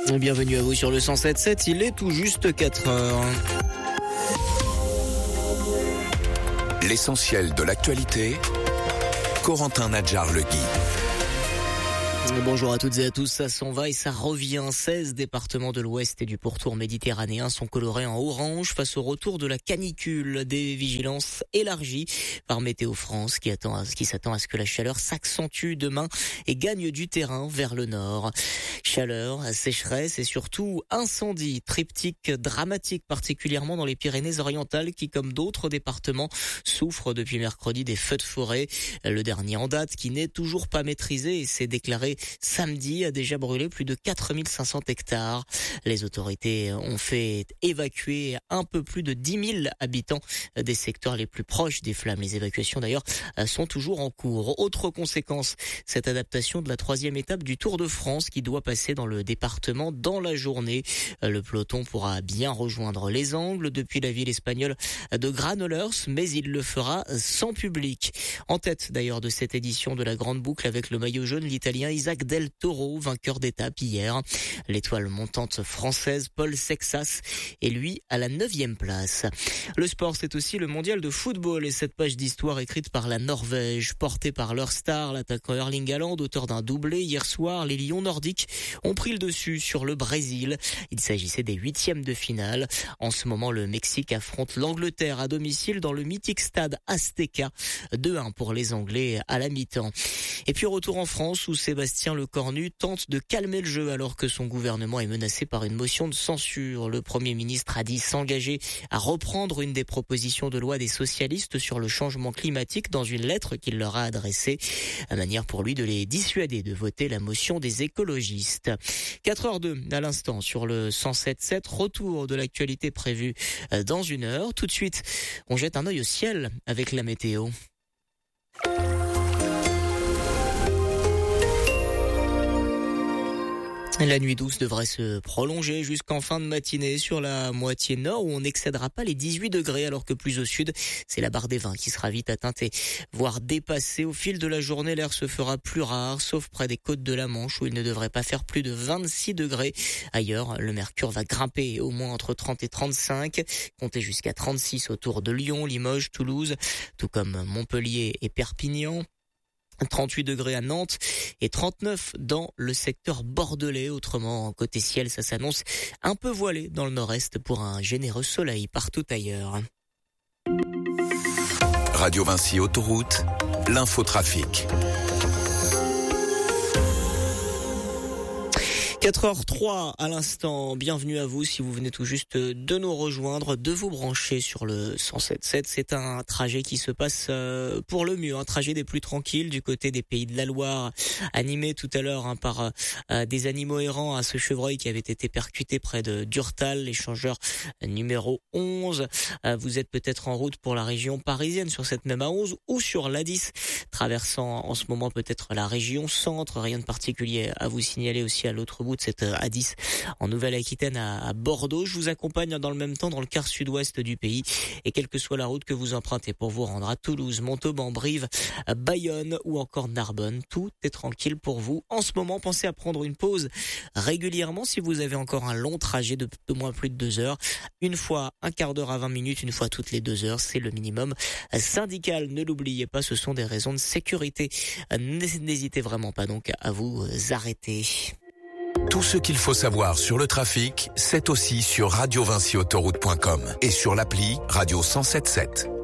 Bienvenue à vous sur le 107.7, il est tout juste 4 heures. L'essentiel de l'actualité, Corentin Nadjar-Legui. Bonjour à toutes et à tous, ça s'en va et ça revient. 16 départements de l'Ouest et du pourtour méditerranéen sont colorés en orange face au retour de la canicule. Des vigilances élargies par Météo France qui s'attend à ce que la chaleur s'accentue demain et gagne du terrain vers le nord. Chaleur, sécheresse et surtout incendie, triptyque dramatique particulièrement dans les Pyrénées-Orientales qui, comme d'autres départements, souffrent depuis mercredi des feux de forêt. Le dernier en date qui n'est toujours pas maîtrisé et s'est déclaré samedi a déjà brûlé plus de 4500 hectares. Les autorités ont fait évacuer un peu plus de 10 000 habitants des secteurs les plus proches des flammes. Les évacuations d'ailleurs sont toujours en cours. Autre conséquence, cette adaptation de la 3e étape du Tour de France qui doit passer dans le département dans la journée. Le peloton pourra bien rejoindre les Angles depuis la ville espagnole de Granollers, mais il le fera sans public. En tête d'ailleurs de cette édition de la Grande Boucle avec le maillot jaune, l'Italien Isaac Del Toro, vainqueur d'étape hier. L'étoile montante française Paul Sexas est lui à la 9e place. Le sport, c'est aussi le mondial de football et cette page d'histoire écrite par la Norvège, portée par leur star, l'attaquant Erling Haaland, auteur d'un doublé hier soir. Les Lions nordiques ont pris le dessus sur le Brésil. Il s'agissait des 8e de finale. En ce moment, le Mexique affronte l'Angleterre à domicile dans le mythique stade Azteca. 2-1 pour les Anglais à la mi-temps. Et puis retour en France où Sébastien Lecornu tente de calmer le jeu alors que son gouvernement est menacé par une motion de censure. Le Premier ministre a dit s'engager à reprendre une des propositions de loi des socialistes sur le changement climatique dans une lettre qu'il leur a adressée, à manière pour lui de les dissuader de voter la motion des écologistes. 4h02 à l'instant sur le 107.7, retour de l'actualité prévue dans une heure. Tout de suite, on jette un œil au ciel avec la météo. La nuit douce devrait se prolonger jusqu'en fin de matinée sur la moitié nord où on n'excédera pas les 18 degrés alors que plus au sud, c'est la barre des 20 qui sera vite atteinte et voire dépassée. Au fil de la journée, l'air se fera plus rare, sauf près des côtes de la Manche où il ne devrait pas faire plus de 26 degrés. Ailleurs, le mercure va grimper au moins entre 30 et 35, comptez jusqu'à 36 autour de Lyon, Limoges, Toulouse, tout comme Montpellier et Perpignan. 38 degrés à Nantes et 39 dans le secteur bordelais. Autrement, côté ciel, ça s'annonce un peu voilé dans le nord-est pour un généreux soleil partout ailleurs. Radio Vinci Autoroute, l'infotrafic. 4h03 à l'instant, bienvenue à vous si vous venez tout juste de nous rejoindre, de vous brancher sur le 107.7. C'est un trajet qui se passe pour le mieux, un trajet des plus tranquilles du côté des Pays de la Loire, animé tout à l'heure par des animaux errants à ce chevreuil qui avait été percuté près de Durtal, l'échangeur numéro 11. Vous êtes peut-être en route pour la région parisienne sur cette même A11 ou sur l'A10, traversant en ce moment peut-être la région centre. Rien de particulier à vous signaler aussi à l'autre bout de cette A10 en Nouvelle-Aquitaine à Bordeaux. Je vous accompagne dans le même temps dans le quart sud-ouest du pays et quelle que soit la route que vous empruntez pour vous rendre à Toulouse, Montauban, Brive, Bayonne ou encore Narbonne, tout est tranquille pour vous. En ce moment, pensez à prendre une pause régulièrement si vous avez encore un long trajet de moins plus de 2 heures. Une fois un quart d'heure à 20 minutes, une fois toutes les 2 heures, c'est le minimum syndical. Ne l'oubliez pas, ce sont des raisons de sécurité. N'hésitez vraiment pas donc à vous arrêter. Tout ce qu'il faut savoir sur le trafic, c'est aussi sur radiovinciautoroute.com et sur l'appli Radio 107.7.